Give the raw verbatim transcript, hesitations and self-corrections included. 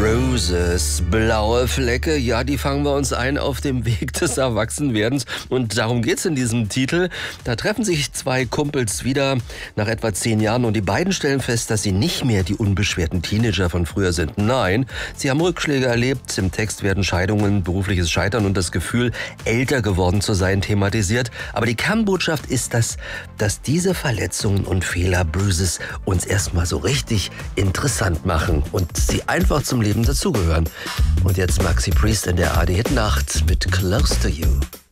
Bruises, blaue Flecke, ja, die fangen wir uns ein auf dem Weg des Erwachsenwerdens. Und darum geht's in diesem Titel. Da treffen sich zwei Kumpels wieder nach etwa zehn Jahren und die beiden stellen fest, dass sie nicht mehr die unbeschwerten Teenager von früher sind. Nein, sie haben Rückschläge erlebt. Im Text werden Scheidungen, berufliches Scheitern und das Gefühl, älter geworden zu sein, thematisiert. Aber die Kernbotschaft ist, dass, dass diese Verletzungen und Fehler, Bruises, uns erstmal so richtig interessant machen und sie einfach zum Leben dazugehören. Und jetzt Maxi Priest in der A R D Hit Nacht mit Close to You.